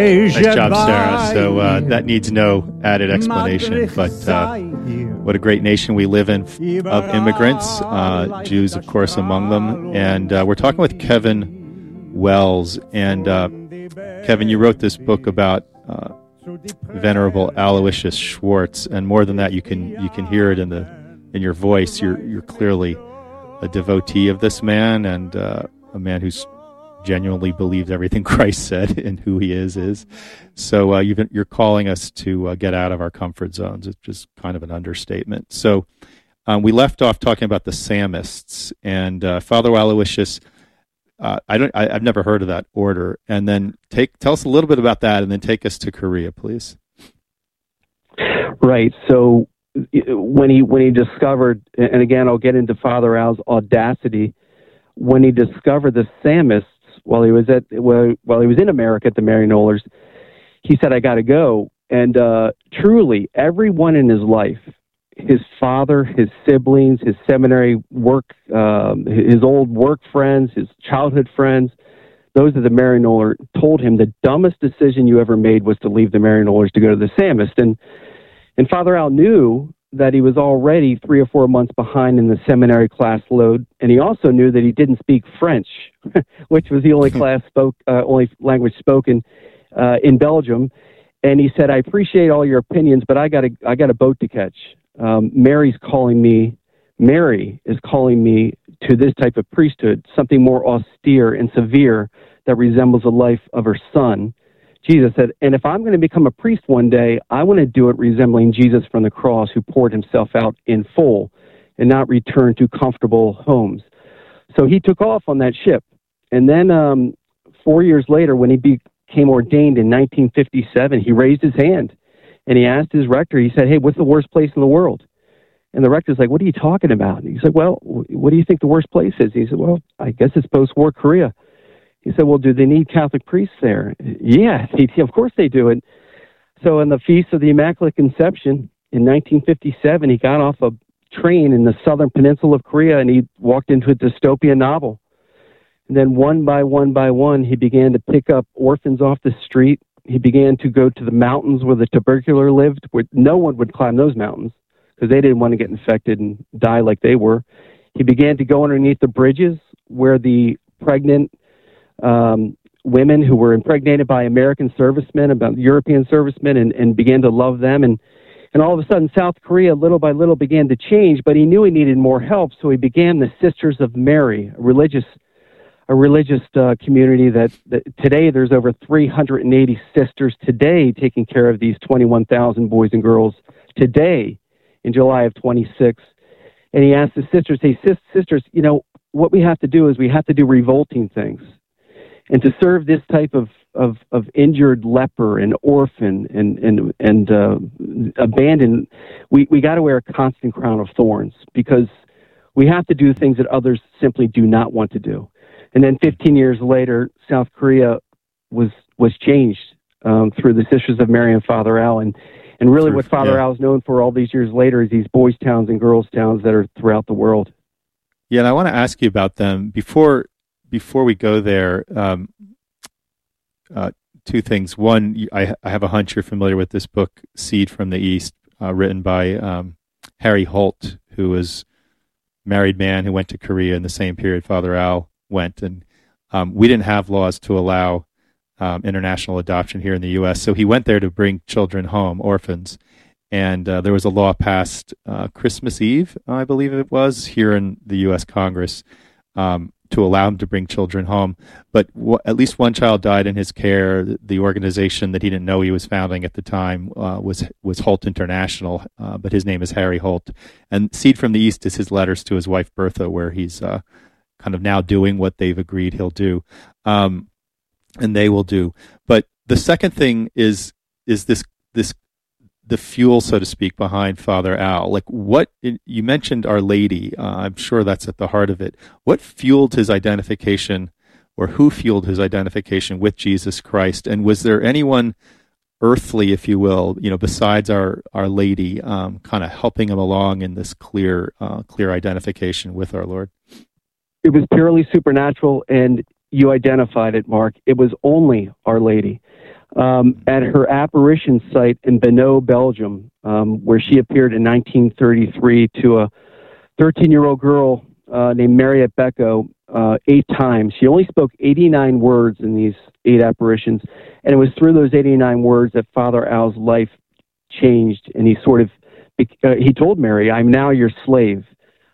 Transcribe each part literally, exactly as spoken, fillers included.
Nice job, Sarah. So uh, that needs no added explanation, but uh, what a great nation we live in of immigrants, uh, Jews, of course, among them. And uh, we're talking with Kevin Wells. And uh, Kevin, you wrote this book about uh, Venerable Aloysius Schwartz, and more than that, you can you can hear it in the in your voice. You're you're clearly a devotee of this man, and uh, a man who's genuinely believes everything Christ said and who he is is. So uh, you've been, you're calling us to uh, get out of our comfort zones. It's just kind of an understatement. So um, we left off talking about the Samists, and uh, Father Aloysius. Uh, I don't. I, I've never heard of that order. And then take tell us a little bit about that, and then take us to Korea, please. Right. So when he when he discovered, and again, I'll get into Father Al's audacity. When he discovered the Samists, while he was at while, while he was in America at the Maryknollers, he said, "I got to go." And uh, truly, everyone in his life, his father, his siblings, his seminary work, um, his old work friends, his childhood friends, those of the Maryknoller told him the dumbest decision you ever made was to leave the Maryknollers to go to the Samists. And and Father Al knew that he was already three or four months behind in the seminary class load, and he also knew that he didn't speak French, which was the only class spoke, uh, only language spoken uh, in Belgium. And he said, "I appreciate all your opinions, but I got a I got a boat to catch. Um, Mary's calling me. Mary is calling me to this type of priesthood, something more austere and severe that resembles the life of her son." Jesus said, "And if I'm going to become a priest one day, I want to do it resembling Jesus from the cross, who poured himself out in full and not return to comfortable homes." So he took off on that ship. And then um, four years later, when he became ordained in nineteen fifty-seven, he raised his hand and he asked his rector, he said, "Hey, what's the worst place in the world?" And the rector's like, "What are you talking about?" And he said, "Well, what do you think the worst place is?" He said, "Well, I guess it's post-war Korea." He said, "Well, do they need Catholic priests there?" "Yeah, of course they do." And so on the Feast of the Immaculate Conception in nineteen fifty-seven, he got off a train in the southern peninsula of Korea and he walked into a dystopian novel. And then one by one by one, he began to pick up orphans off the street. He began to go to the mountains where the tubercular lived, where no one would climb those mountains because they didn't want to get infected and die like they were. He began to go underneath the bridges where the pregnant Um, women who were impregnated by American servicemen, about European servicemen, and, and began to love them. And, and all of a sudden, South Korea, little by little, began to change, but he knew he needed more help, so he began the Sisters of Mary, a religious a religious uh, community that, that today there's over three hundred eighty sisters today taking care of these twenty-one thousand boys and girls today in July of twenty-six. And he asked the sisters, "Hey, sis- sisters, you know, what we have to do is we have to do revolting things. And to serve this type of, of, of injured leper and orphan and and and uh, abandoned, we, we got to wear a constant crown of thorns because we have to do things that others simply do not want to do." And then fifteen years later, South Korea was was changed um, through the Sisters of Mary and Father Al. And, and really what Father yeah. Al is known for all these years later is these boys' towns and girls' towns that are throughout the world. Yeah, and I want to ask you about them. Before Before we go there, um, uh, two things. One, I, I have a hunch you're familiar with this book, Seed from the East, uh, written by um, Harry Holt, who was a married man who went to Korea in the same period Father Al went. And um, we didn't have laws to allow um, international adoption here in the U S, so he went there to bring children home, orphans. And uh, there was a law passed uh, Christmas Eve, I believe it was, here in the U S Congress, um, to allow him to bring children home. But w- at least one child died in his care. The, the organization that he didn't know he was founding at the time uh, was was Holt International, uh, but his name is Harry Holt. And Seed from the East is his letters to his wife, Bertha, where he's uh, kind of now doing what they've agreed he'll do, um, and they will do. But the second thing is is this this the fuel, so to speak, behind Father Al. Like, what you mentioned, Our Lady. Uh, I'm sure that's at the heart of it. What fueled his identification, or who fueled his identification with Jesus Christ? And was there anyone earthly, if you will, you know, besides Our Our Lady, um, kind of helping him along in this clear, uh, clear identification with our Lord? It was purely supernatural, and you identified it, Mark. It was only Our Lady. um, at her apparition site in Benoit, Belgium, um, where she appeared in nineteen thirty-three to a thirteen-year-old girl uh, named Mariette Becco uh, eight times. She only spoke eighty-nine words in these eight apparitions, and it was through those eighty-nine words that Father Al's life changed, and he sort of uh, he told Mary, "I'm now your slave."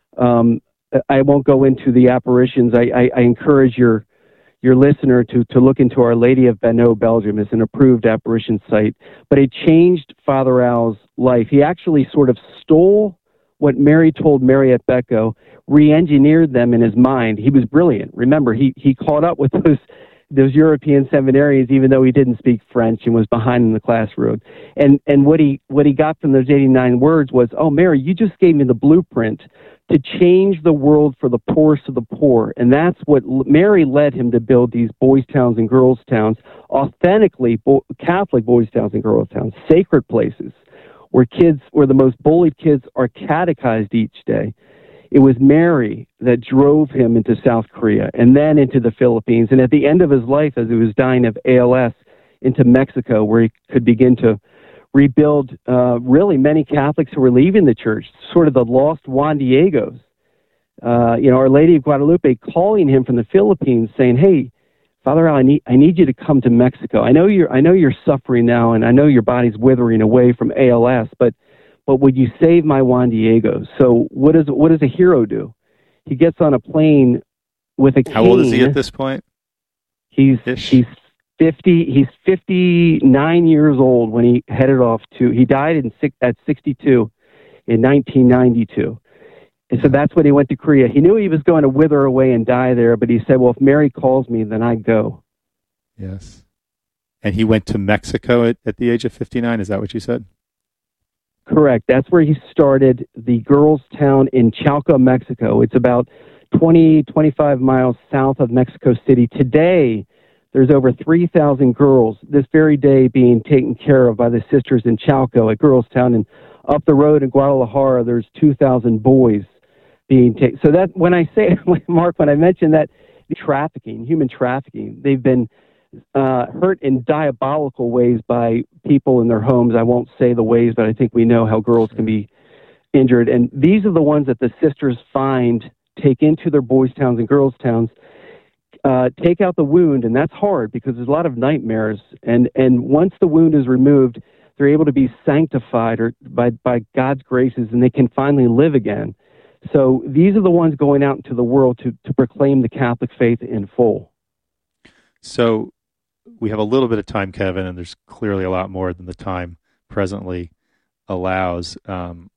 Um, I won't go into the apparitions. I, I, I encourage your your listener to, to look into Our Lady of Benoit, Belgium. It's an approved apparition site. But it changed Father Al's life. He actually sort of stole what Mary told Mariette Becco, re-engineered them in his mind. He was brilliant. Remember, he, he caught up with those those European seminarians, even though he didn't speak French and was behind in the classroom. And and what he what he got from those eighty-nine words was, oh, Mary, you just gave me the blueprint to change the world for the poorest of the poor. And that's what Mary led him to build these boys' towns and girls' towns, authentically bo- Catholic boys' towns and girls' towns, sacred places where kids, where the most bullied kids are catechized each day. It was Mary that drove him into South Korea and then into the Philippines. And at the end of his life, as he was dying of A L S, into Mexico, where he could begin to rebuild uh, really many Catholics who were leaving the church, sort of the lost Juan Diegos. Uh, you know, Our Lady of Guadalupe calling him from the Philippines saying, hey, Father Al, I need, I need you to come to Mexico. I know you're, I know you're suffering now, and I know your body's withering away from A L S, but but would you save my Juan Diego? So what does what does a hero do? He gets on a plane with a cane. How old is he at this point? He's Ish. he's fifty. He's fifty-nine years old when he headed off to. He died in at sixty-two in nineteen ninety-two. And so that's when he went to Korea. He knew he was going to wither away and die there, but he said, "Well, if Mary calls me, then I go." Yes. And he went to Mexico at, at the age of fifty-nine. Is that what you said? Correct. That's where he started the girls' town in Chalco, Mexico. It's about twenty, twenty-five miles south of Mexico City. Today, there's over three thousand girls this very day being taken care of by the sisters in Chalco at Girls Town. And up the road in Guadalajara, there's two thousand boys being taken. So that, when I say, Mark, when I mention that trafficking, human trafficking, they've been Uh, hurt in diabolical ways by people in their homes. I won't say the ways, but I think we know how girls can be injured. And these are the ones that the sisters find, take into their boys' towns and girls' towns, uh, take out the wound, and that's hard because there's a lot of nightmares. And, and once the wound is removed, they're able to be sanctified or by, by God's graces, and they can finally live again. So these are the ones going out into the world to, to proclaim the Catholic faith in full. So we have a little bit of time, Kevin, and there's clearly a lot more than the time presently allows. Um,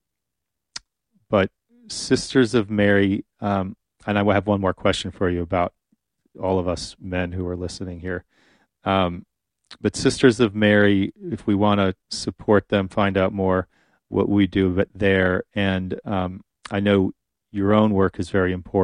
but Sisters of Mary, um, and I will have one more question for you about all of us men who are listening here. Um, but Sisters of Mary, if we want to support them, find out more what we do there. And um, I know your own work is very important.